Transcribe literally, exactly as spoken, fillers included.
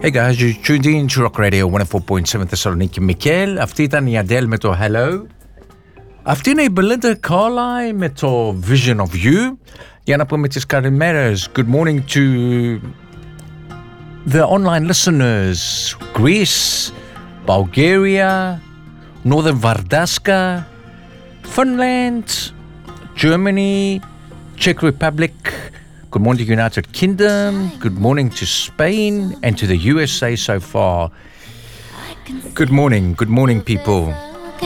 Hey guys, you tuned in to Rock Radio εκατόν τέσσερα κόμμα επτά Θεσσαλονίκη. Μικέλ, αυτή ήταν η Adele με το Hello. Αυτή είναι η Belinda Carlisle με το Vision of You. Για να πούμε τις καλημέρες. Good morning to the online listeners. Greece, Bulgaria, Northern Vardaska, Finland, Germany, Czech Republic. Good morning to United Kingdom. Good morning to Spain and to the U S A so far. Good morning, good morning people.